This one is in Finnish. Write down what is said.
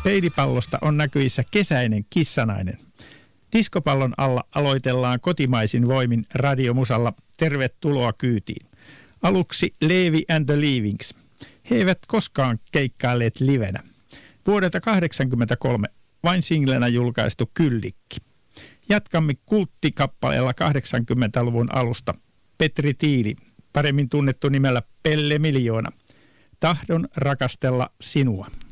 Peilipallosta on näkyissä kesäinen kissanainen. Diskopallon alla aloitellaan kotimaisin voimin radiomusalla Tervetuloa kyytiin. Aluksi Levi and the Leavings. He eivät koskaan keikkailleet livenä. Vuodelta 1983 vain singlenä julkaistu Kyllikki. Jatkamme kulttikappaleella 80-luvun alusta. Petri Tiili, paremmin tunnettu nimellä Pelle Miljoona. Tahdon rakastella sinua.